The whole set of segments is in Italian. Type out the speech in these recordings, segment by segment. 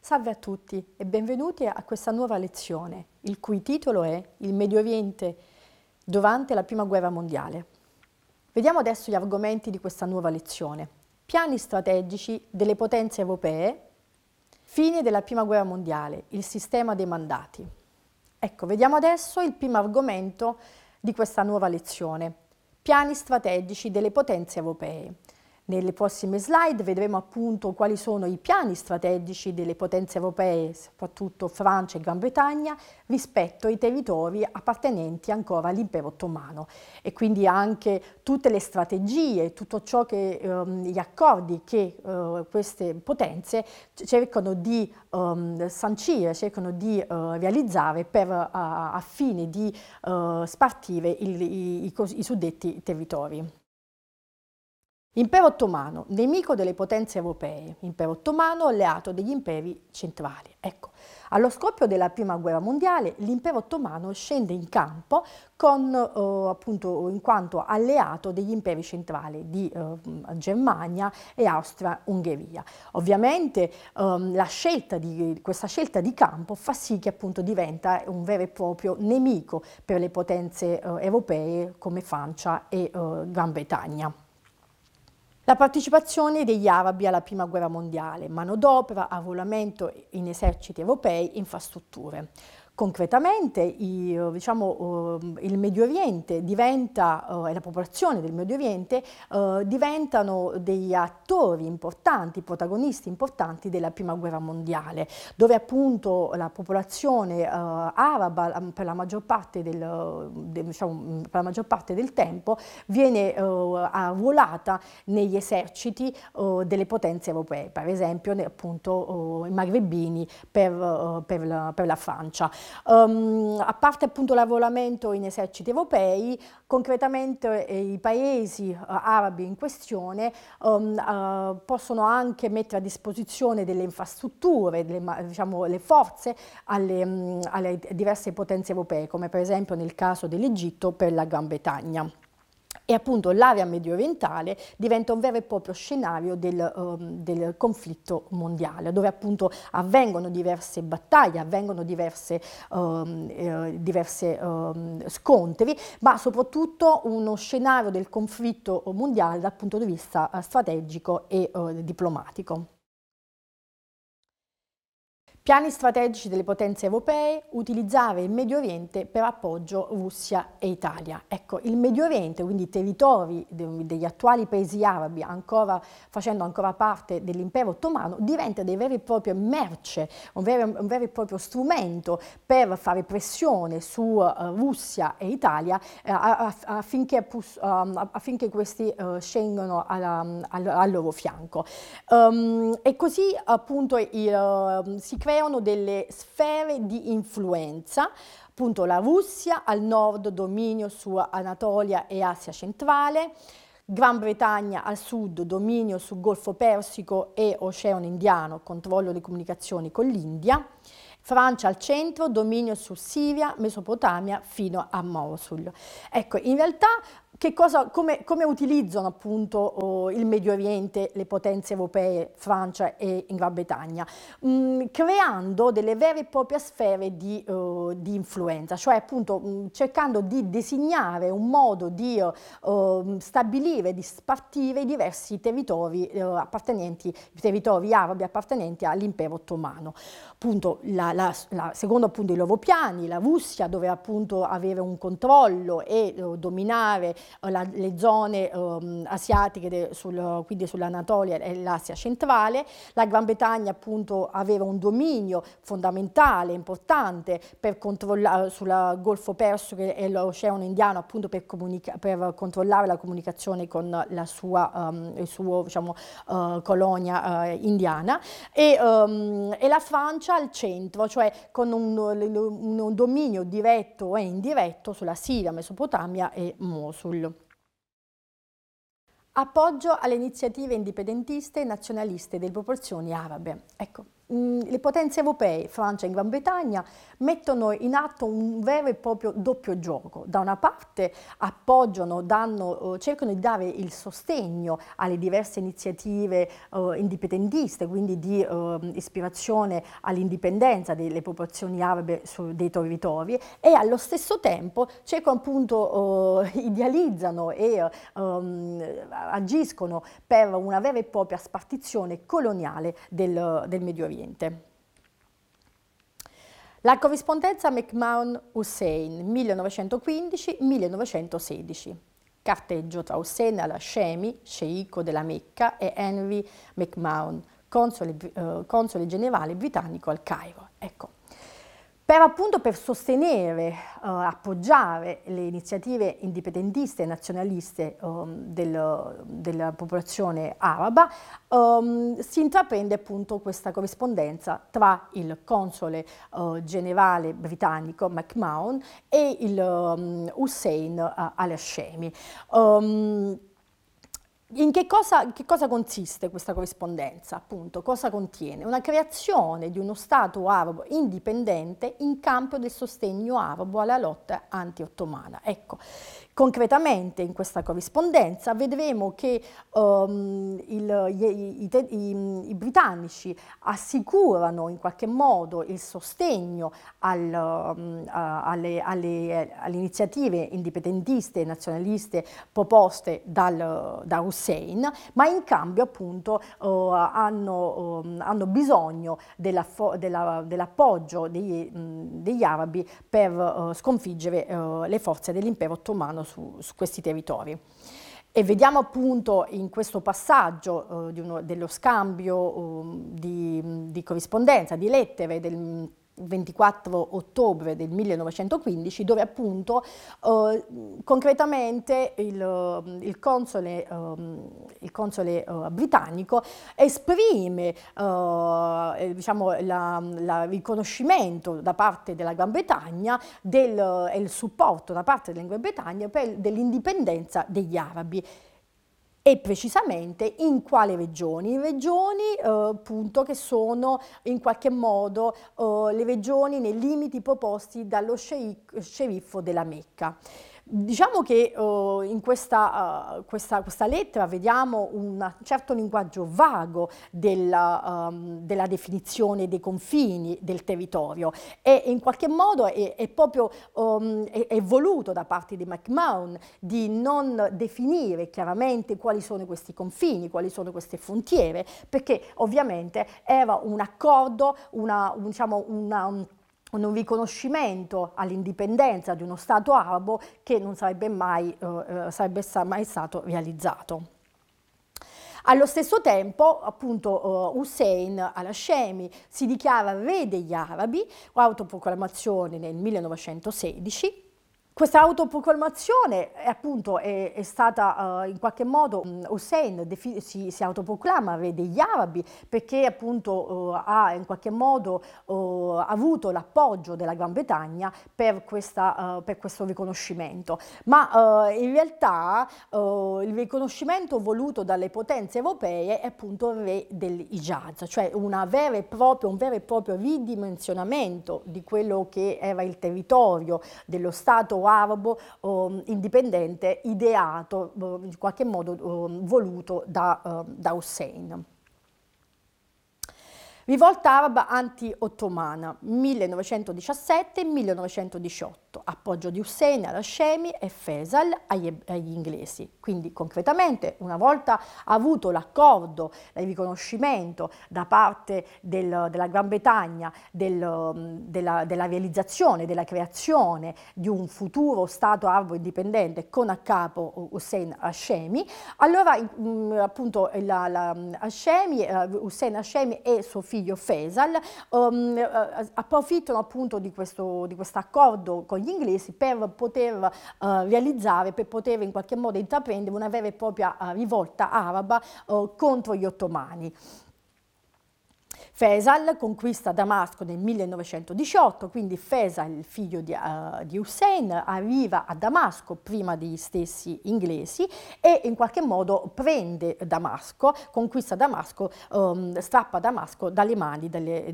Salve a tutti e benvenuti a questa nuova lezione, il cui titolo è Il Medio Oriente durante la Prima Guerra Mondiale. Vediamo adesso gli argomenti di questa nuova lezione. Piani strategici delle potenze europee, fine della Prima Guerra Mondiale, il sistema dei mandati. Ecco, vediamo adesso il primo argomento di questa nuova lezione, piani strategici delle potenze europee. Nelle prossime slide vedremo appunto quali sono i piani strategici delle potenze europee, soprattutto Francia e Gran Bretagna, rispetto ai territori appartenenti ancora all'impero ottomano e quindi anche tutte le strategie, tutto ciò che gli accordi che queste potenze cercano di sancire, cercano di realizzare per a fine di spartire i suddetti territori. Impero ottomano, nemico delle potenze europee, impero ottomano alleato degli imperi centrali. Ecco, allo scoppio della Prima Guerra Mondiale l'impero ottomano scende in campo appunto in quanto alleato degli imperi centrali di Germania e Austria-Ungheria. Ovviamente questa scelta di campo fa sì che appunto diventa un vero e proprio nemico per le potenze europee come Francia e Gran Bretagna. La partecipazione degli arabi alla Prima Guerra Mondiale, manodopera, arruolamento in eserciti europei, infrastrutture. Concretamente il Medio Oriente diventa, e la popolazione del Medio Oriente diventano degli attori importanti, protagonisti importanti della Prima Guerra Mondiale, dove appunto la popolazione araba per la maggior parte del tempo viene arruolata negli eserciti delle potenze europee, per esempio appunto i magrebini per la Francia. A parte appunto l'arruolamento in eserciti europei, concretamente i paesi arabi in questione possono anche mettere a disposizione delle infrastrutture, le forze alle diverse potenze europee, come per esempio nel caso dell'Egitto per la Gran Bretagna. E appunto l'area medio orientale diventa un vero e proprio scenario del conflitto mondiale, dove appunto avvengono diverse battaglie, avvengono diverse scontri, ma soprattutto uno scenario del conflitto mondiale dal punto di vista strategico e diplomatico. Piani strategici delle potenze europee, utilizzare il Medio Oriente per appoggio Russia e Italia. Ecco, il Medio Oriente, quindi i territori degli attuali paesi arabi facendo ancora parte dell'impero ottomano, diventa dei veri e propri merce, un vero e proprio strumento per fare pressione su Russia e Italia affinché questi scendano al loro fianco. E così appunto si creano delle sfere di influenza, appunto la Russia al nord, dominio su Anatolia e Asia centrale, Gran Bretagna al sud, dominio sul Golfo Persico e Oceano Indiano, controllo le comunicazioni con l'India, Francia al centro, dominio su Siria, Mesopotamia fino a Mosul. Ecco, in realtà come utilizzano appunto il Medio Oriente le potenze europee, Francia e Gran Bretagna? Creando delle vere e proprie sfere di influenza, cioè appunto cercando di designare un modo di stabilire, di spartire i diversi territori arabi appartenenti all'impero ottomano. Appunto, secondo appunto i loro piani, la Russia doveva appunto avere un controllo e dominare le zone asiatiche, quindi sull'Anatolia e l'Asia centrale. La Gran Bretagna appunto aveva un dominio fondamentale, importante per controllare sul Golfo Persico e l'Oceano Indiano, appunto per controllare la comunicazione con la sua colonia indiana, e la Francia al centro, cioè con un dominio diretto e indiretto sulla Siria, Mesopotamia e Mosul. Appoggio alle iniziative indipendentiste e nazionaliste delle popolazioni arabe. Ecco, le potenze europee, Francia e Gran Bretagna, mettono in atto un vero e proprio doppio gioco. Da una parte appoggiano, cercano di dare il sostegno alle diverse iniziative indipendentiste, quindi di ispirazione all'indipendenza delle popolazioni arabe dei territori, e allo stesso tempo cercano appunto, idealizzano e agiscono per una vera e propria spartizione coloniale del Medio Oriente. La corrispondenza McMahon-Hussein 1915-1916. Carteggio tra Hussein al-Hashemi, sceicco della Mecca, e Henry McMahon, console generale britannico al Cairo. Ecco. Per sostenere, appoggiare le iniziative indipendentiste e nazionaliste della popolazione araba, si intraprende appunto questa corrispondenza tra il console generale britannico McMahon e il Hussein al-Hashemi. In che cosa consiste questa corrispondenza? Appunto, cosa contiene? Una creazione di uno Stato arabo indipendente in cambio del sostegno arabo alla lotta anti-ottomana. Ecco, concretamente in questa corrispondenza vedremo che i britannici assicurano in qualche modo il sostegno alle iniziative indipendentiste e nazionaliste proposte da Hussein, ma in cambio appunto hanno bisogno dell'appoggio degli arabi per sconfiggere le forze dell'impero ottomano su questi territori. E vediamo appunto in questo passaggio dello scambio di corrispondenza, di lettere del 24 ottobre del 1915, dove appunto concretamente il console britannico esprime diciamo, il riconoscimento da parte della Gran Bretagna e il supporto da parte della Gran Bretagna dell'indipendenza degli arabi. E precisamente in quali regioni? In regioni appunto che sono in qualche modo le regioni nei limiti proposti dallo sceriffo della Mecca. Diciamo che in questa lettera vediamo un certo linguaggio vago della definizione dei confini del territorio, e in qualche modo è proprio voluto da parte di McMahon di non definire chiaramente quali sono questi confini, quali sono queste frontiere, perché ovviamente era un accordo, un riconoscimento all'indipendenza di uno Stato arabo che non sarebbe mai stato realizzato. Allo stesso tempo, appunto, Hussein al-Hashemi si dichiara re degli arabi, autoproclamazione nel 1916. Questa autoproclamazione appunto è stata in qualche modo, Hussein si autoproclama re degli arabi perché appunto ha in qualche modo avuto l'appoggio della Gran Bretagna per questo riconoscimento, ma in realtà il riconoscimento voluto dalle potenze europee è appunto il re dell'Hijaz, cioè un vero e proprio ridimensionamento di quello che era il territorio dello Stato arabo indipendente, ideato in qualche modo voluto da Hussein. Rivolta araba anti-ottomana 1917-1918, appoggio di Hussein al-Hashemi e Faisal agli inglesi. Quindi concretamente, una volta avuto l'accordo, il riconoscimento da parte della Gran Bretagna della realizzazione, della creazione di un futuro Stato arabo indipendente con a capo Hussein al-Hashemi, allora appunto Hussein al-Hashemi e suo figlio Faisal approfittano appunto di questo accordo con gli inglesi per poter realizzare, per poter in qualche modo intraprendere una vera e propria rivolta araba contro gli ottomani. Faisal conquista Damasco nel 1918, quindi Faisal, il figlio di Hussein, arriva a Damasco prima degli stessi inglesi e in qualche modo prende Damasco, conquista Damasco, strappa Damasco dalle mani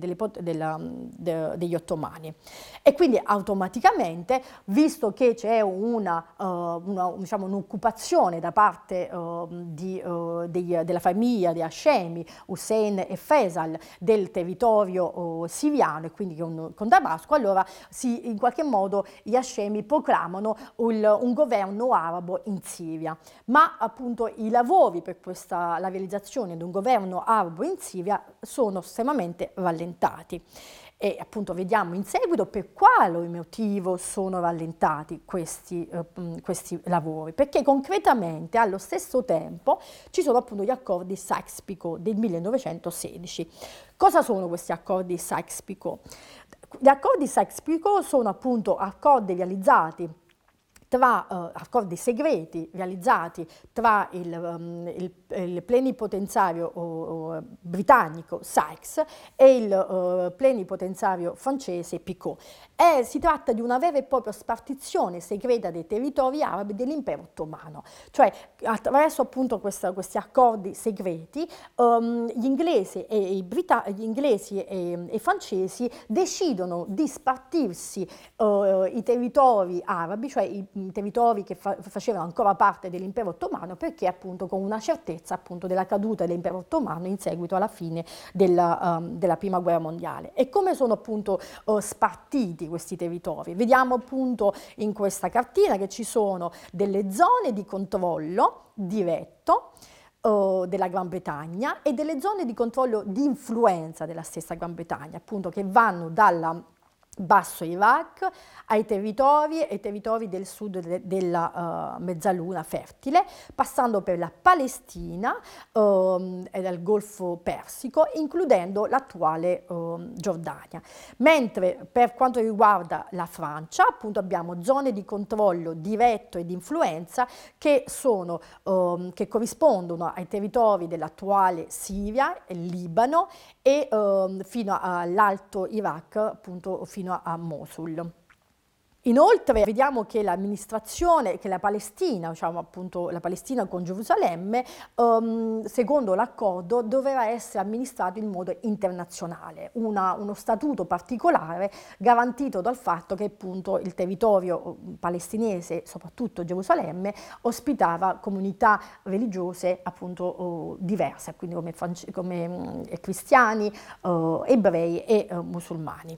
degli ottomani. E quindi automaticamente, visto che c'è diciamo, un'occupazione da parte della famiglia di Hashemi, Hussein e Faisal del territorio siriano e quindi con Damasco, allora in qualche modo gli Hashemi proclamano un governo arabo in Siria. Ma appunto i lavori per la realizzazione di un governo arabo in Siria sono estremamente rallentati. E appunto vediamo in seguito per quale motivo sono rallentati questi lavori, perché concretamente allo stesso tempo ci sono appunto gli accordi Sykes-Picot del 1916. Cosa sono questi accordi Sykes-Picot? Gli accordi Sykes-Picot sono appunto accordi realizzati accordi segreti realizzati tra il plenipotenziario britannico Sykes e il plenipotenziario francese Picot. Si tratta di una vera e propria spartizione segreta dei territori arabi dell'impero ottomano, cioè attraverso appunto questi accordi segreti gli inglesi e i francesi decidono di spartirsi i territori arabi, cioè i territori che facevano ancora parte dell'impero ottomano, perché appunto con una certezza appunto della caduta dell'impero ottomano in seguito alla fine della prima guerra mondiale. E come sono appunto spartiti questi territori? Vediamo appunto in questa cartina che ci sono delle zone di controllo diretto della Gran Bretagna e delle zone di controllo di influenza della stessa Gran Bretagna, appunto, che vanno dalla Basso Iraq ai territori del sud della mezzaluna fertile, passando per la Palestina e dal Golfo Persico, includendo l'attuale Giordania. Mentre per quanto riguarda la Francia, appunto, abbiamo zone di controllo diretto e di influenza che corrispondono ai territori dell'attuale Siria, il Libano e fino all'Alto Iraq, appunto fino a Mosul. Inoltre vediamo che l'amministrazione, che la Palestina, diciamo appunto la Palestina con Gerusalemme, secondo l'accordo doveva essere amministrato in modo internazionale, uno statuto particolare garantito dal fatto che appunto il territorio palestinese, soprattutto Gerusalemme, ospitava comunità religiose appunto diverse, quindi come cristiani, ebrei e musulmani.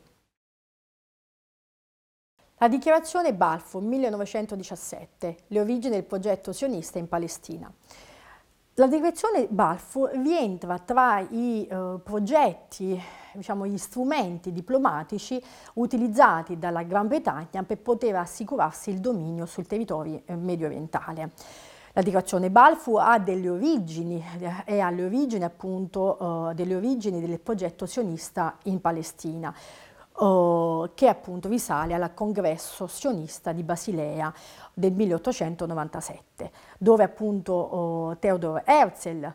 La dichiarazione Balfour 1917, le origini del progetto sionista in Palestina. La dichiarazione Balfour rientra tra i progetti, diciamo gli strumenti diplomatici utilizzati dalla Gran Bretagna per poter assicurarsi il dominio sul territorio medio orientale. La dichiarazione Balfour ha delle origini, è alle origini appunto delle origini del progetto sionista in Palestina, che appunto risale al congresso sionista di Basilea del 1897, dove appunto Theodor Herzl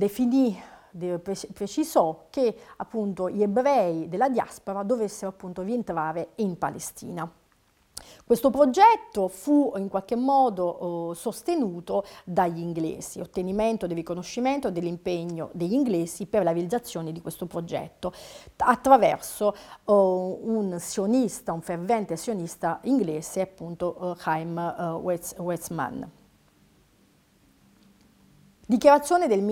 precisò che appunto gli ebrei della diaspora dovessero appunto rientrare in Palestina. Questo progetto fu in qualche modo sostenuto dagli inglesi, ottenimento del riconoscimento dell'impegno degli inglesi per la realizzazione di questo progetto attraverso un fervente sionista inglese, appunto Chaim Weizmann. Dichiarazione del